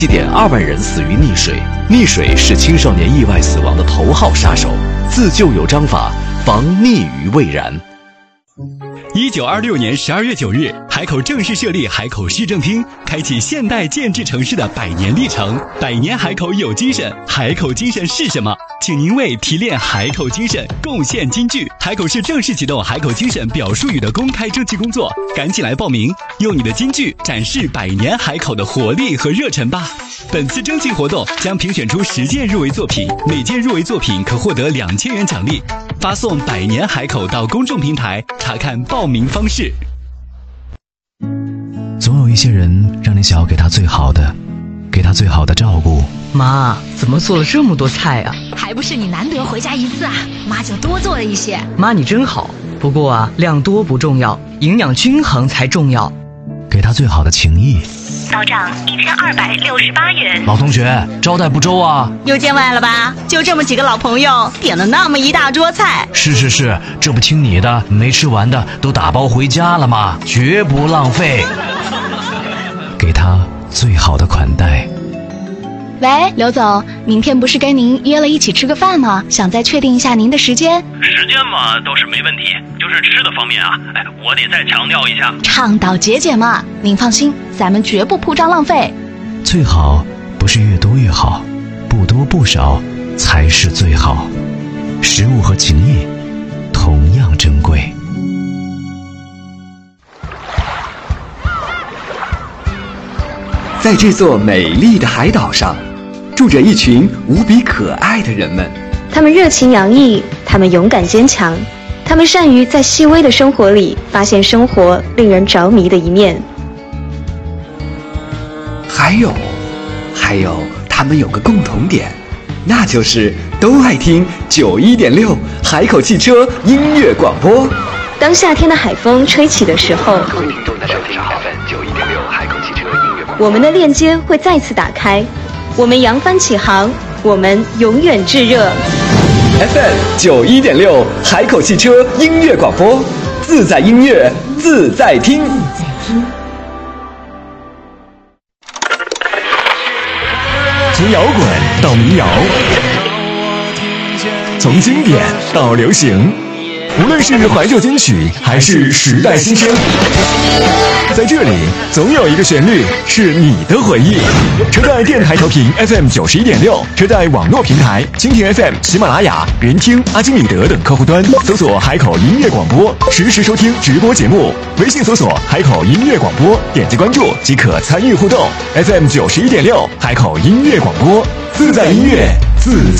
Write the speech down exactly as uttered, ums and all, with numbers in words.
七点二万人死于溺水，溺水是青少年意外死亡的头号杀手。自救有章法，防溺于未然。 一九二六年十二月九日，海口正式设立海口市政厅，开启现代建制城市的百年历程。百年海口有精神，海口精神是什么？请您为提炼海口精神贡献金句。海口市正式启动海口精神表述语的公开征集工作，赶紧来报名，用你的金句展示百年海口的活力和热忱吧。本次征集活动将评选出十件入围作品，每件入围作品可获得两千元奖励。发送百年海口到公众平台查看报名方式。 总有一些人让你想要给他最好的，给他最好的照顾。 妈，怎么做了这么多菜啊？ 还不是你难得回家一次啊，妈就多做了一些。 妈你真好，不过啊，量多不重要，营养均衡才重要。 给他最好的情谊。 到账一千二百六十八元。 老同学，招待不周啊？ 又见外了吧？就这么几个老朋友，点了那么一大桌菜。 是是是，这不听你的，没吃完的都打包回家了吗？绝不浪费。给他最好的款待。 喂，刘总，明天不是跟您约了一起吃个饭吗？想再确定一下您的时间。 时间嘛倒是没问题，就是吃的方面啊，哎，我得再强调一下， 倡导节俭嘛。您放心，咱们绝不铺张浪费。 最好不是越多越好，不多不少才是最好。食物和情谊同样珍贵。 在这座美丽的海岛上，住着一群无比可爱的人们。 他们热情洋溢，他们勇敢坚强，他们善于在细微的生活里发现生活令人着迷的一面。 还有，还有，他们有个共同点，那就是都爱听九一点六海口汽车音乐广播。 当夏天的海风吹起的时候，我们的链接会再次打开，我们扬帆起航，我们永远炙热。 F M 九一点六海口汽车音乐广播，自在音乐，自在听。 从摇滚到民谣，从经典到流行，无论是怀旧金曲还是时代新声，在这里总有一个旋律是你的回忆。车载电台调频 F M 九十一点六，车载网络平台蜻蜓 F M、喜马拉雅、人听、阿基米德等客户端搜索海口音乐广播，实时收听直播节目。微信搜索海口音乐广播，点击关注即可参与互动。F M 九十一点六，海口音乐广播，自在音乐，自在。